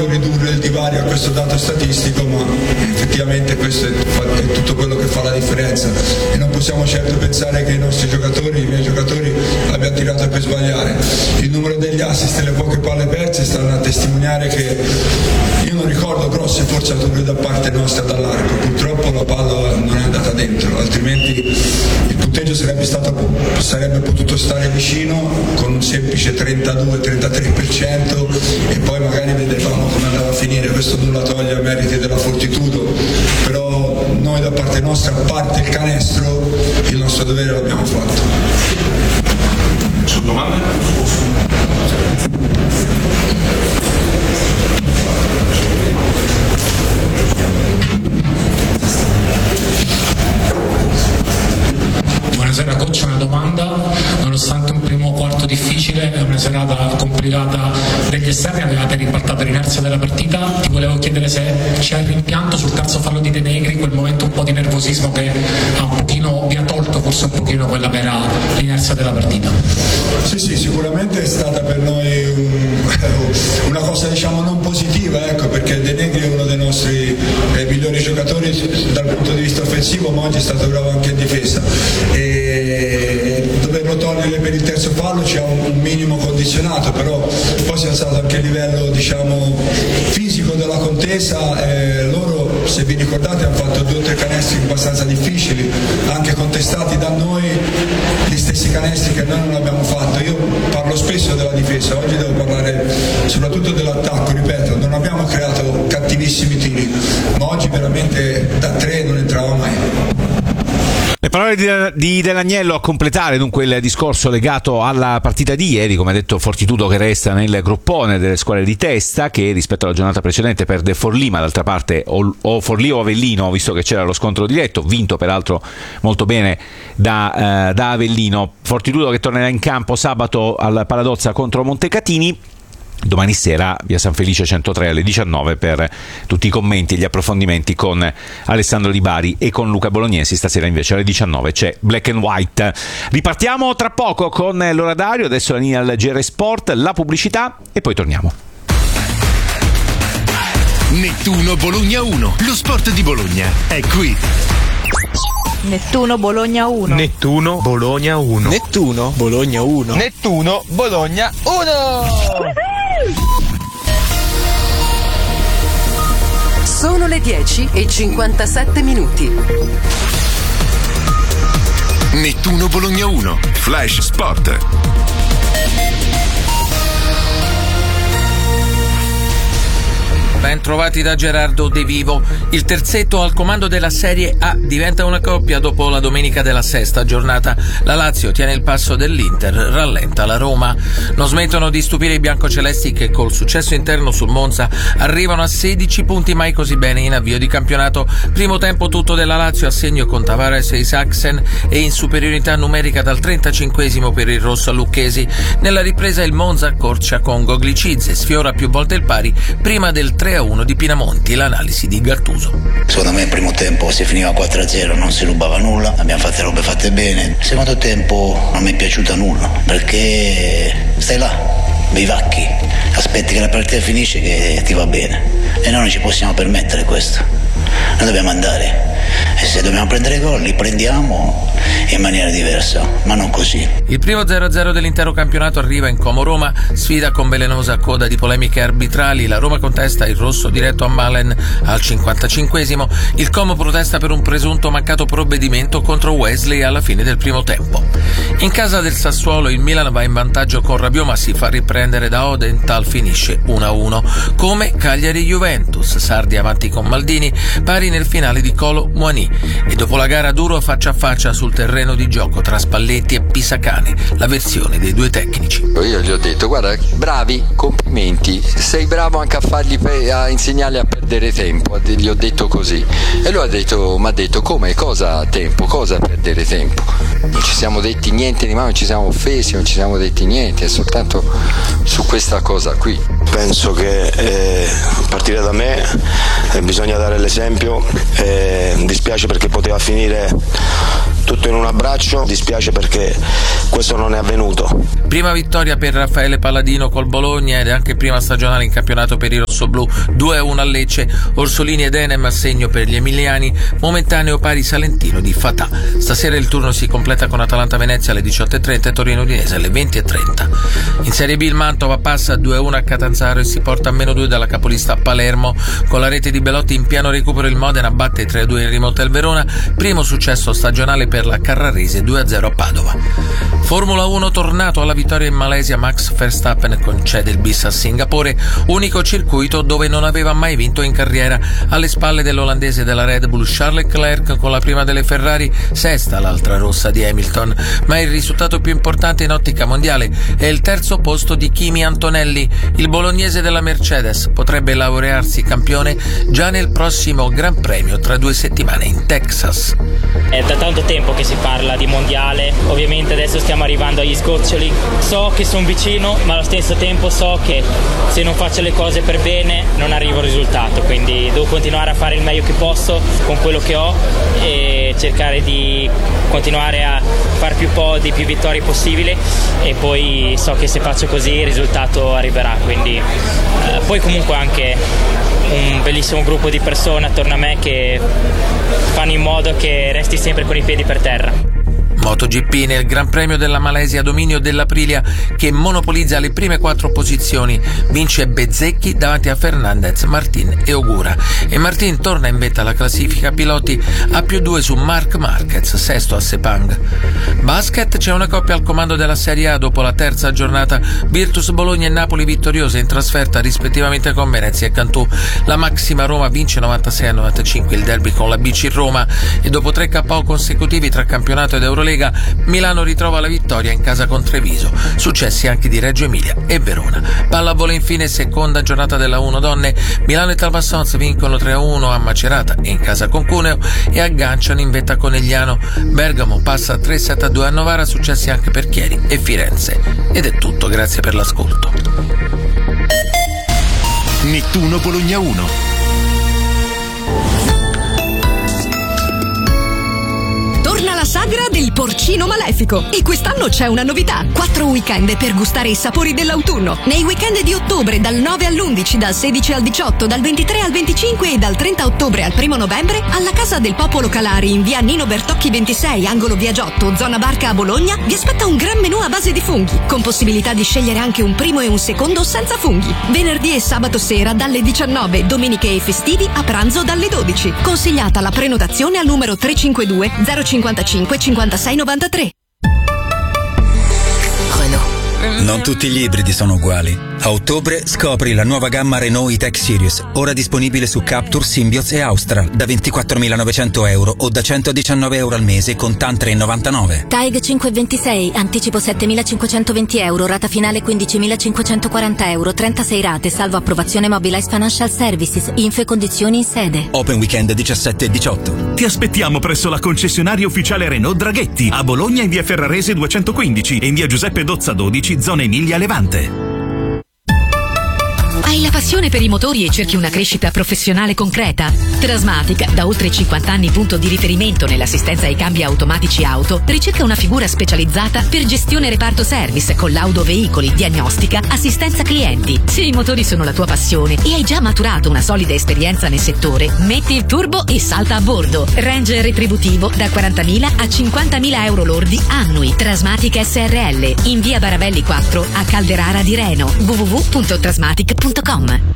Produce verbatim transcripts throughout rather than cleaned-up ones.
voglio ridurre il divario a questo dato statistico, ma effettivamente questo è, è tutto quello che fa la differenza e non possiamo certo pensare che i nostri giocatori, i miei giocatori abbiano tirato per sbagliare. Il numero degli assist e le poche palle perse stanno a testimoniare che io non ricordo grosse forzature da parte nostra dall'arco, purtroppo la palla non è andata dentro, altrimenti il punteggio sarebbe, stato, sarebbe potuto stare vicino con un semplice trentadue trentatré per cento e poi magari vedevamo come andava a finire. Questo nulla toglie a meriti della Fortitudo, però noi da parte nostra, a parte il canestro, il nostro dovere l'abbiamo fatto. Su domande? Buonasera coach, una domanda. Nonostante un primo quarto difficile e una serata complicata degli esterni, avevate ribaltato l'inerzia della partita. Ti volevo chiedere se c'è il rimpianto sul terzo fallo di De Negri, quel momento un po' di nervosismo che ha un pochino, vi ha tolto forse un pochino quella che era l'inerzia della partita. Sì, sì, sicuramente è stata per noi un, una cosa diciamo non positiva, ecco, perché De Negri è uno dei nostri eh, migliori giocatori dal punto di vista offensivo, ma oggi è stato bravo anche in difesa. E doverlo togliere per il terzo fallo ci ha un, un minimo condizionato, però poi si è alzato anche il livello diciamo fisico della contesa. Eh, loro, se vi ricordate, hanno fatto due o tre canestri abbastanza difficili, anche contestati da noi, gli stessi canestri che noi non abbiamo fatto. Io parlo spesso della difesa, oggi devo parlare soprattutto dell'attacco, ripeto, non abbiamo creato cattivissimi tiri, ma oggi veramente da tre non entrava mai. Le parole di, di Dell'Agnello a completare dunque il discorso legato alla partita di ieri, come ha detto Fortitudo che resta nel groppone delle squadre di testa, che rispetto alla giornata precedente perde Forlì, ma d'altra parte o, o Forlì o Avellino, visto che c'era lo scontro diretto, vinto peraltro molto bene da, eh, da Avellino. Fortitudo che tornerà in campo sabato al Paladozza contro Montecatini. Domani sera via San Felice centotré alle diciannove per tutti i commenti e gli approfondimenti con Alessandro Di Bari e con Luca Bolognesi. Stasera invece alle diciannove c'è Black and White. Ripartiamo tra poco con l'orario, adesso la linea al G R Sport, la pubblicità e poi torniamo. Nettuno Bologna uno, lo sport di Bologna è qui. Nettuno Bologna uno. Nettuno Bologna uno. Nettuno Bologna uno. Nettuno Bologna uno. Sono le dieci e cinquantasette minuti. Nettuno Bologna uno, Flash Sport. Ben trovati da Gerardo De Vivo. Il terzetto al comando della Serie A diventa una coppia dopo la domenica della sesta giornata. La Lazio tiene il passo dell'Inter, rallenta la Roma. Non smettono di stupire i biancocelesti che col successo interno sul Monza arrivano a sedici punti, mai così bene in avvio di campionato. Primo tempo tutto della Lazio a segno con Tavares e Isaksen e in superiorità numerica dal trentacinquesimo per il rosso Lucchesi. Nella ripresa il Monza accorcia con Goglicizze, sfiora più volte il pari prima del tre a uno di Pinamonti. L'analisi di Gattuso. Secondo me il primo tempo si finiva quattro a zero, non si rubava nulla, abbiamo fatto robe fatte bene. Il secondo tempo non mi è piaciuta nulla, perché stai là, vivacchi, aspetti che la partita finisce che ti va bene e noi non ci possiamo permettere questo. Noi dobbiamo andare e se dobbiamo prendere gol li prendiamo in maniera diversa, ma non così. Il primo zero a zero dell'intero campionato arriva in Como Roma, sfida con velenosa coda di polemiche arbitrali. La Roma contesta il rosso diretto a Malen al cinquantacinquesimo. Il Como protesta per un presunto mancato provvedimento contro Wesley alla fine del primo tempo. In casa del Sassuolo il Milan va in vantaggio con Rabiot, ma si fa riprendere da Odenthal, finisce uno a uno. Come Cagliari-Juventus, Sardi avanti con Maldini, pari nel finale di Colo Muani. E dopo la gara duro faccia a faccia sul terreno di gioco tra Spalletti e Pisacane, la versione dei due tecnici. Io gli ho detto: guarda, bravi, complimenti, sei bravo anche a fargli pe- a insegnarli a perdere tempo. Gli ho detto così e lui ha detto, mi ha detto: come, cosa tempo, cosa perdere tempo? Non ci siamo detti niente di male, non ci siamo offesi, non ci siamo detti niente, è soltanto su questa cosa qui. Penso che eh, a partire da me eh, bisogna dare l'esempio. Eh, dispiace perché poteva finire tutto in un abbraccio, dispiace perché questo non è avvenuto. Prima vittoria per Raffaele Palladino col Bologna ed è anche prima stagionale in campionato per i rossoblù, due a uno a Lecce, Orsolini ed Enem a segno per gli emiliani, momentaneo pari salentino di Fatà. Stasera il turno si completa con Atalanta Venezia alle diciotto e trenta e Torino Udinese alle venti e trenta. In Serie B il Mantova passa due a uno a Catanzaro e si porta a meno due dalla capolista Palermo. Con la rete di Belotti in piano recupero il Modena batte tre a due in rimonta il Verona, primo successo stagionale per la Carrarese, due a zero a Padova. Formula uno tornato alla vittoria in Malesia, Max Verstappen concede il bis a Singapore, unico circuito dove non aveva mai vinto in carriera. Alle spalle dell'olandese della Red Bull Charles Leclerc con la prima delle Ferrari, sesta l'altra rossa di Hamilton, ma il risultato più importante in ottica mondiale è il terzo posto di Kimi Antonelli. Il bolognese della Mercedes potrebbe laurearsi campione già nel prossimo Gran Premio tra due settimane in Texas. È da tanto tempo che si parla di mondiale, ovviamente adesso stiamo arrivando agli sgoccioli, so che sono vicino ma allo stesso tempo so che se non faccio le cose per bene non arrivo al risultato, quindi devo continuare a fare il meglio che posso con quello che ho e cercare di continuare a fare più podi, più vittorie possibile e poi so che se faccio così il risultato arriverà, quindi eh, poi comunque anche un bellissimo gruppo di persone attorno a me che fanno in modo che resti sempre con i piedi per terra. MotoGP nel Gran Premio della Malesia, dominio dell'Aprilia che monopolizza le prime quattro posizioni, vince Bezzecchi davanti a Fernandez, Martin e Ogura e Martin torna in vetta alla classifica piloti a più due su Marc Marquez, sesto a Sepang. Basket, c'è una coppia al comando della Serie A dopo la terza giornata, Virtus Bologna e Napoli vittoriose in trasferta rispettivamente con Venezia e Cantù. La Maxima Roma vince novantasei a novantacinque il derby con la B C Roma e dopo tre K O consecutivi tra campionato ed Eurolega Milano ritrova la vittoria in casa con Treviso, successi anche di Reggio Emilia e Verona. Pallavolo infine, seconda giornata della uno donne, Milano e Talvassons vincono tre a uno a Macerata e in casa con Cuneo e agganciano in vetta Conegliano. Bergamo passa tre sette a due a Novara, successi anche per Chieri e Firenze. Ed è tutto, grazie per l'ascolto. Nettuno Bologna uno. La sagra del porcino malefico e quest'anno c'è una novità: quattro weekend per gustare i sapori dell'autunno. Nei weekend di ottobre dal nove all'undici, dal sedici al diciotto, dal ventitré al venticinque e dal trenta ottobre al primo novembre alla Casa del Popolo Calari in via Nino Bertocchi ventisei, angolo via Giotto, zona Barca a Bologna, vi aspetta un gran menù a base di funghi, con possibilità di scegliere anche un primo e un secondo senza funghi. Venerdì e sabato sera dalle diciannove, domeniche e festivi a pranzo dalle dodici. Consigliata la prenotazione al numero tre cinque due zero cinquantacinque cinquantasei novantatré. Non tutti gli ibridi sono uguali. A ottobre scopri la nuova gamma Renault E-Tech Sirius, ora disponibile su Captur, Symbioz e Austral, da ventiquattromilanovecento euro o da centodiciannove euro al mese con TAN tre virgola novantanove. TAIG cinquecentoventisei, anticipo settemilacinquecentoventi euro, rata finale quindicimilacinquecentoquaranta euro, trentasei rate, salvo approvazione Mobilize Financial Services, info e condizioni in sede. Open weekend diciassette e diciotto. Ti aspettiamo presso la concessionaria ufficiale Renault Draghetti, a Bologna in via Ferrarese duecentoquindici e in via Giuseppe Dozza dodici, zona Emilia Levante. Hai la passione per i motori e cerchi una crescita professionale concreta? Trasmatic, da oltre cinquanta anni punto di riferimento nell'assistenza ai cambi automatici auto, ricerca una figura specializzata per gestione reparto service, collaudo veicoli, diagnostica, assistenza clienti. Se i motori sono la tua passione e hai già maturato una solida esperienza nel settore, metti il turbo e salta a bordo. Range retributivo da quarantamila a cinquantamila euro lordi annui. Trasmatic S R L, in via Baravelli quattro a Calderara di Reno. w w w punto trasmatic punto com.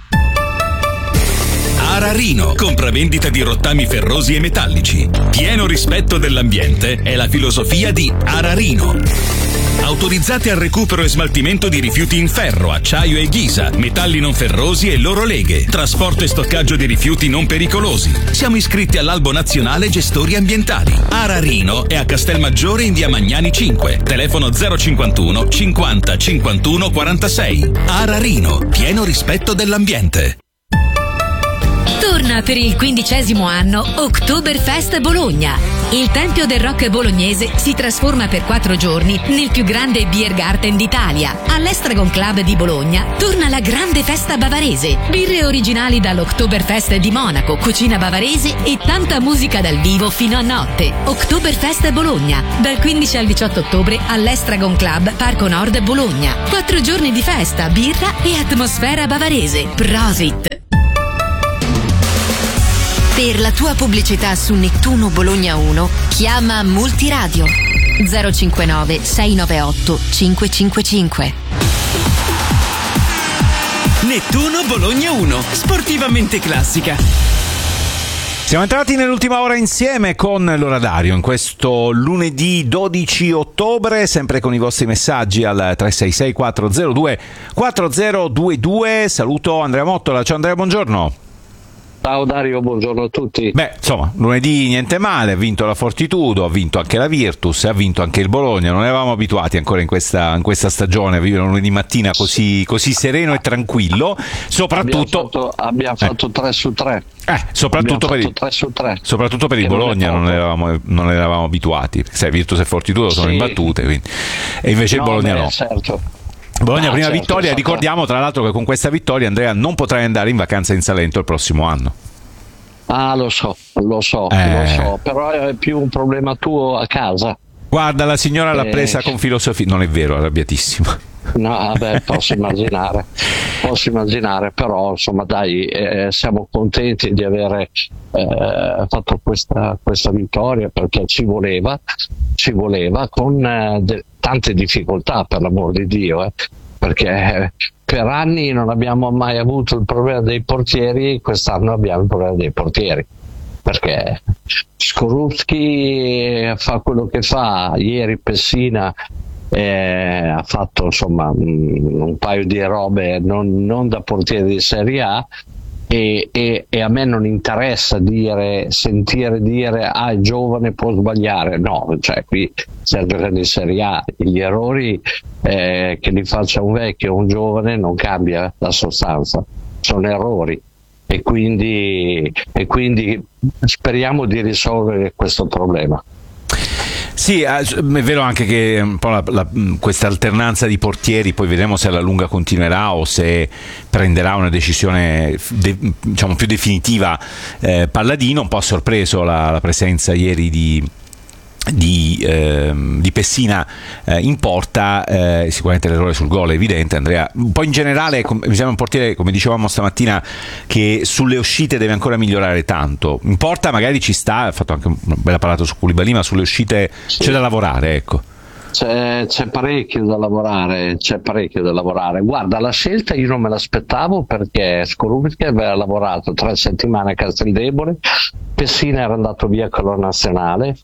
Ararino, compravendita di rottami ferrosi e metallici. Pieno rispetto dell'ambiente è la filosofia di Ararino. Autorizzati al recupero e smaltimento di rifiuti in ferro, acciaio e ghisa, metalli non ferrosi e loro leghe, trasporto e stoccaggio di rifiuti non pericolosi. Siamo iscritti all'Albo Nazionale Gestori Ambientali. Ararino è a Castelmaggiore in via Magnani cinque, telefono zero cinquantuno cinquanta cinquantuno quarantasei. Ararino, pieno rispetto dell'ambiente. Torna per il quindicesimo anno Oktoberfest Bologna. Il Tempio del Rock bolognese si trasforma per quattro giorni nel più grande beer garden d'Italia. All'Estragon Club di Bologna torna la grande festa bavarese. Birre originali dall'Oktoberfest di Monaco, cucina bavarese e tanta musica dal vivo fino a notte. Oktoberfest Bologna, dal quindici al diciotto ottobre all'Estragon Club Parco Nord Bologna. Quattro giorni di festa, birra e atmosfera bavarese. Prosit! Per la tua pubblicità su Nettuno Bologna uno, chiama Multiradio zero cinquantanove sei novantaotto cinquecentocinquantacinque. Nettuno Bologna uno, sportivamente classica. Siamo entrati nell'ultima ora insieme con l'orario in questo lunedì dodici ottobre, sempre con i vostri messaggi al tre sei sei quattro zero due quattro zero due due. Saluto Andrea Mottola. Ciao Andrea, buongiorno. Ciao Dario, buongiorno a tutti. Beh, insomma, lunedì niente male, ha vinto la Fortitudo, ha vinto anche la Virtus, ha vinto anche il Bologna. Non eravamo abituati ancora in questa, in questa stagione a vivere un lunedì mattina così, così sereno e tranquillo. Soprattutto abbiamo fatto, abbiamo fatto eh. tre su tre. Eh, soprattutto per, il, tre su tre. soprattutto per il Bologna non, non, eravamo, non eravamo abituati. Sai, Virtus e Fortitudo sono sì. imbattute, quindi. E invece no, il Bologna beh, no. Certo. Bologna no, prima certo, vittoria, certo. Ricordiamo tra l'altro che con questa vittoria Andrea non potrai andare in vacanza in Salento il prossimo anno. Ah, lo so, lo so, eh. lo so, però è più un problema tuo a casa. Guarda, la signora l'ha presa eh. con filosofia. Non è vero, arrabbiatissima. No, vabbè, posso immaginare, posso immaginare, però insomma dai, eh, siamo contenti di avere eh, fatto questa, questa vittoria, perché ci voleva, ci voleva con eh, de- tante difficoltà, per l'amor di Dio, eh, perché eh, per anni non abbiamo mai avuto il problema dei portieri, quest'anno abbiamo il problema dei portieri, perché Skorupski fa quello che fa. Ieri Pessina eh, ha fatto insomma un, un paio di robe non, non da portiere di Serie A, e, e, e a me non interessa dire, sentire dire ah, è giovane, può sbagliare. No, cioè qui stiamo giocando in Serie A, gli errori eh, che li faccia un vecchio o un giovane non cambia la sostanza, sono errori, e quindi, e quindi speriamo di risolvere questo problema. Sì, è vero anche che un po' la, la, questa alternanza di portieri, poi vedremo se alla lunga continuerà o se prenderà una decisione de, diciamo più definitiva. eh, Palladino, un po' ha sorpreso la, la presenza ieri di Di, eh, di Pessina eh, in porta, eh, sicuramente l'errore sul gol è evidente, Andrea. Un po' in generale com- mi sembra un portiere, come dicevamo stamattina, che sulle uscite deve ancora migliorare tanto. In porta magari ci sta, ha fatto anche un bel apparato su Koulibaly, ma sulle uscite sì. c'è da lavorare, ecco. C'è, c'è parecchio da lavorare, c'è parecchio da lavorare. Guarda, la scelta io non me l'aspettavo, perché Skorupski aveva lavorato tre settimane a Casteldebole, Pessina era andato via con la nazionale.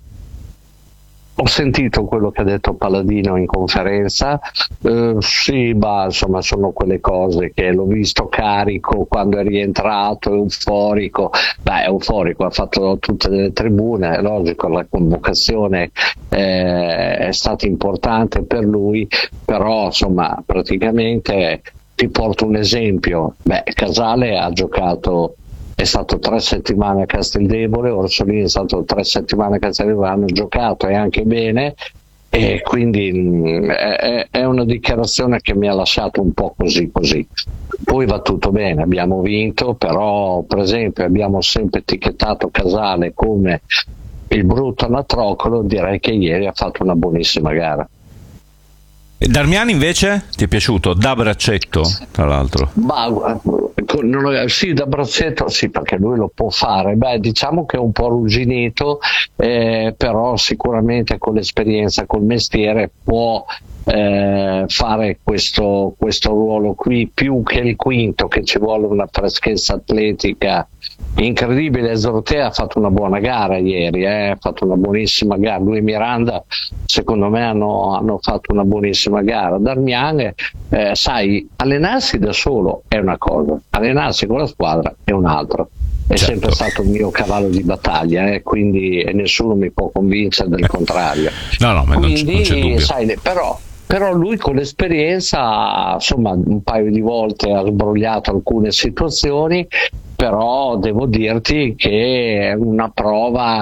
Ho sentito quello che ha detto Palladino in conferenza, eh, sì, ma insomma sono quelle cose che l'ho visto carico quando è rientrato, euforico. Beh, euforico, ha fatto tutte le tribune, è logico, la convocazione eh, è stata importante per lui, però insomma praticamente ti porto un esempio. Beh, Casale ha giocato, è stato tre settimane a Casteldebole, Orsolini è stato tre settimane a Casteldebole, hanno giocato e anche bene, e quindi mh, è, è una dichiarazione che mi ha lasciato un po' così così. Poi va tutto bene, abbiamo vinto, però per esempio abbiamo sempre etichettato Casale come il brutto anatrocolo, direi che ieri ha fatto una buonissima gara. Darmiani invece ti è piaciuto? Da braccetto, tra l'altro. Ma, non, sì, da braccetto sì, perché lui lo può fare. Beh, diciamo che è un po' arrugginito, eh, però sicuramente con l'esperienza, col mestiere può eh, fare questo, questo ruolo qui, più che il quinto, che ci vuole una freschezza atletica incredibile. Zortea ha fatto una buona gara ieri, eh, ha fatto una buonissima gara. Lui e Miranda secondo me hanno, hanno fatto una buonissima gara. Darmian, eh, sai, allenarsi da solo è una cosa, allenarsi con la squadra è un'altra. È certo. sempre stato il mio cavallo di battaglia, eh, quindi nessuno mi può convincere del contrario. No, no, ma quindi, non c'è dubbio. Sai, però Però lui con l'esperienza, insomma, un paio di volte ha sbrogliato alcune situazioni, però devo dirti che è una prova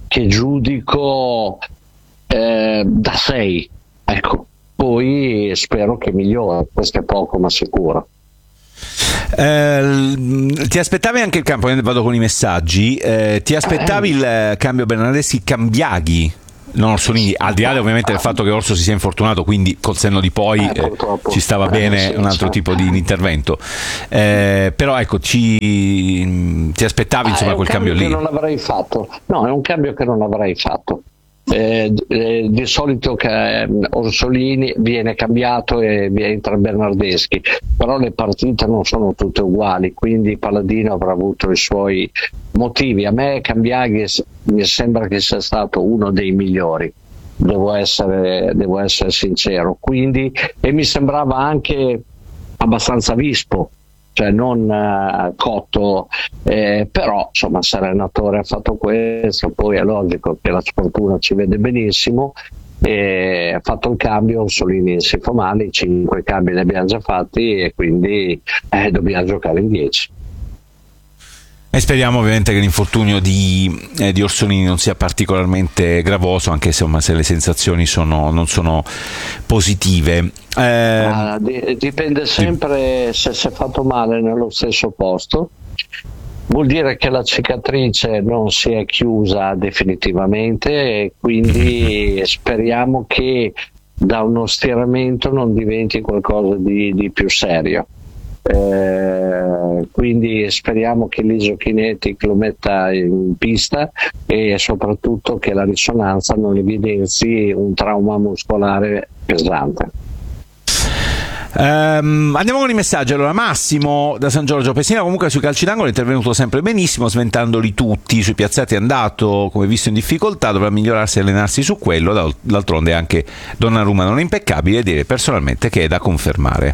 che giudico eh, da sei, ecco, poi spero che migliori, questo è poco ma sicuro. Eh, ti aspettavi anche il campo, vado con i messaggi, eh, ti aspettavi il cambio Bernardeschi Cambiaghi, non Orsolini, al di là ovviamente del fatto che Orso si sia infortunato, quindi col senno di poi eh, ci stava bene un altro tipo di, di intervento, eh, però ecco, ci, ti aspettavi insomma ah, quel cambio, cambio lì? Che non avrei fatto, no, è un cambio che non avrei fatto. Eh, eh, di solito che, eh, Orsolini viene cambiato e entra Bernardeschi, però le partite non sono tutte uguali, quindi Palladino avrà avuto i suoi motivi. A me Cambiaghi mi sembra che sia stato uno dei migliori, devo essere, devo essere sincero, quindi, e mi sembrava anche abbastanza vispo, cioè non uh, cotto, eh, però insomma se l'allenatore ha fatto questo, poi è logico che la sfortuna ci vede benissimo, e ha fatto il cambio, Orsolini si fa male, i cinque cambi li abbiamo già fatti e quindi eh, dobbiamo giocare in dieci. E speriamo ovviamente che l'infortunio di, eh, di Orsolini non sia particolarmente gravoso, anche se, insomma, se le sensazioni sono, non sono positive. Eh, ah, dipende sempre se si è fatto male nello stesso posto, vuol dire che la cicatrice non si è chiusa definitivamente e quindi speriamo che da uno stiramento non diventi qualcosa di, di più serio. Eh, quindi speriamo che l'Isokinetic lo metta in pista e soprattutto che la risonanza non evidenzi un trauma muscolare pesante. Um, andiamo con i messaggi. Allora, Massimo da San Giorgio Pesina, comunque sui calci d'angolo è intervenuto sempre benissimo, sventandoli tutti. Sui piazzati è andato, come visto, in difficoltà, dovrà migliorarsi e allenarsi su quello. D'altronde anche Donnarumma non è impeccabile e direi personalmente che è da confermare.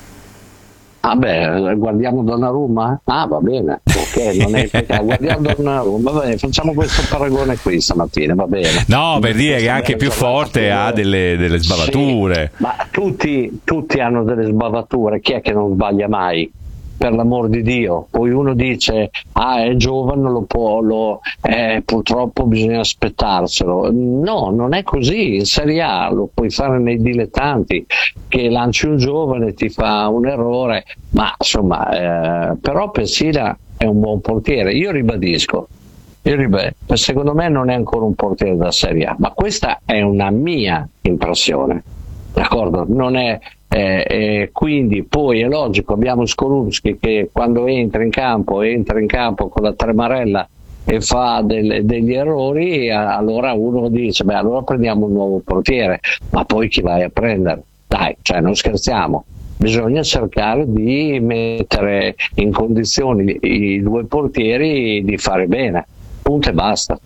Ah beh, guardiamo Donnarumma? Ah va bene, ok, non è impeccabile. Guardiamo Donnarumma, va bene, facciamo questo paragone qui stamattina, va bene. No, per dire che anche più forte ha delle, delle sbavature. Sì, ma tutti, tutti hanno delle sbavature, chi è che non sbaglia mai? Per l'amor di Dio. Poi uno dice ah è giovane, lo può, lo, eh, purtroppo bisogna aspettarselo. No, non è così. In Serie A lo puoi fare nei dilettanti, che lanci un giovane, ti fa un errore, ma insomma, eh, però Pessina è un buon portiere. Io ribadisco, io ribadisco, secondo me non è ancora un portiere da Serie A, ma questa è una mia impressione, d'accordo? Non è Eh, eh, quindi poi è logico, abbiamo Skorupski che quando entra in campo entra in campo con la tremarella e fa del, degli errori, allora uno dice beh allora prendiamo un nuovo portiere, ma poi chi vai a prendere? Dai, cioè non scherziamo, bisogna cercare di mettere in condizioni i due portieri di fare bene, punto e basta.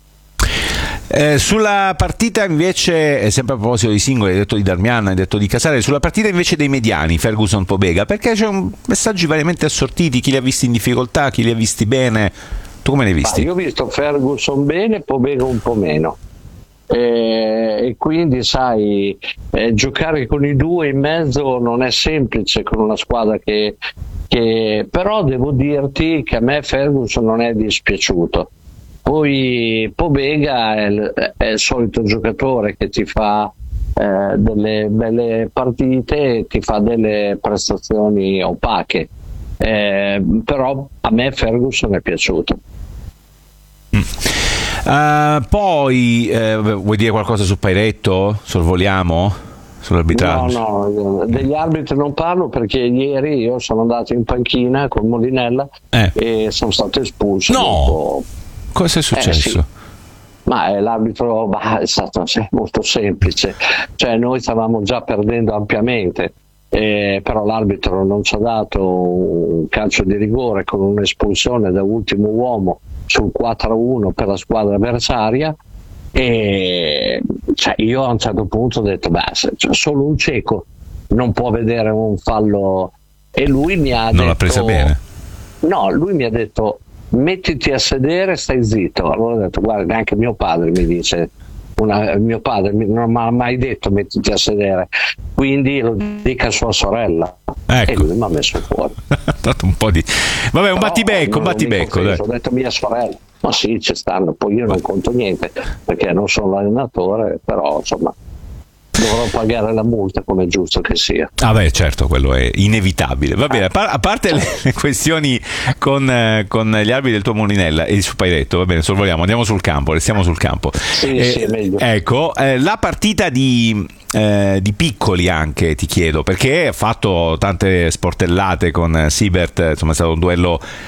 Eh, sulla partita invece, sempre a proposito di singoli, hai detto di Darmian, hai detto di Casale, sulla partita invece dei mediani, Ferguson Pobega, perché c'è un messaggi variamente assortiti, chi li ha visti in difficoltà, chi li ha visti bene, tu come li hai visti? Ah, io ho visto Ferguson bene, Pobega un po' meno, eh, e quindi sai, eh, giocare con i due in mezzo non è semplice con una squadra che, che però devo dirti che a me Ferguson non è dispiaciuto. Poi Pobega è il, è il solito giocatore che ti fa eh, delle belle partite, ti fa delle prestazioni opache, eh, però a me Ferguson è piaciuto. Mm. Uh, poi eh, vuoi dire qualcosa su Pairetto? Sorvoliamo? Sull'arbitraggio? No, no, degli arbitri non parlo perché ieri io sono andato in panchina con Molinella eh. e sono stato espulso. No! Dopo... Cosa è successo? Eh, sì. Ma eh, l'arbitro bah, è stato sì, molto semplice, cioè noi stavamo già perdendo ampiamente, eh, però l'arbitro non ci ha dato un calcio di rigore con un'espulsione da ultimo uomo sul quattro a uno per la squadra avversaria, e cioè, io a un certo punto ho detto beh, se, cioè, solo un cieco non può vedere un fallo, e lui mi ha non detto, l'ha presa bene? No, lui mi ha detto mettiti a sedere, stai zitto. Allora ho detto guarda, neanche mio padre mi dice, una, mio padre non mi ha mai detto mettiti a sedere, quindi lo dica a sua sorella, ecco. E lui mi ha messo fuori. Dato un po' di vabbè, un Però, battibecco, un battibecco, dai. Ho detto mia sorella. Ma sì, ci stanno, poi io non conto niente perché non sono l'allenatore, però insomma dovrò pagare la multa come è giusto che sia. Ah beh, certo, quello è inevitabile. Va bene, a, par- a parte le, le questioni con, eh, con gli arbitri del tuo Molinella e il suo Pairetto, va bene, sorvoliamo, andiamo sul campo, restiamo sul campo. Sì, eh, sì, meglio. Ecco, eh, la partita di, eh, di Piccoli anche, ti chiedo, perché ha fatto tante sportellate con Siebert, insomma è stato un duello